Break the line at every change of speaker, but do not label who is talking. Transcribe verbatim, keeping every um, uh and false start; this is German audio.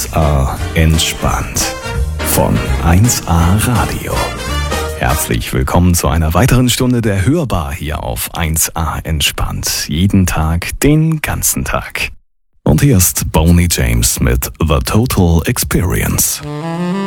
eins a entspannt von eins a Radio. Herzlich willkommen zu einer weiteren Stunde der Hörbar hier auf eins a entspannt. Jeden Tag, den ganzen Tag. Und hier ist Boney James mit The Total Experience.